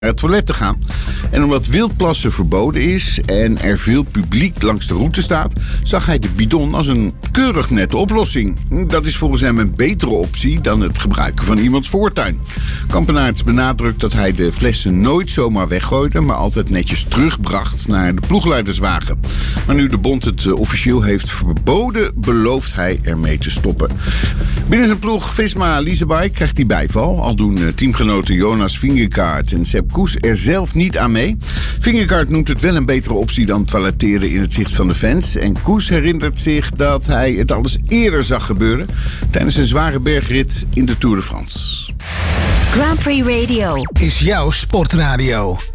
het toilet te gaan. En omdat wildplassen verboden is en er veel publiek langs de route staat, zag hij de bidon als een keurig nette oplossing. Dat is volgens hem een betere optie dan het gebruiken van iemands voortuin. Kampenaerts benadrukt dat hij de flessen nooit zomaar weggooide, maar altijd netjes terugbracht naar de ploegleiderswagen. Maar nu de bond het officieel heeft verboden, belooft hij ermee te stoppen. Binnen zijn ploeg Visma Leasebike krijgt hij bijval. Al doen teamgenoten Jonas Vingegaard en Sepp Kuss er zelf niet aan mee. Vingegaard noemt het wel een betere optie dan toiletteren in het zicht van de fans. En Kuss herinnert zich dat hij het al eens eerder zag gebeuren tijdens een zware bergrit in de Tour de France. Grand Prix Radio is jouw sportradio.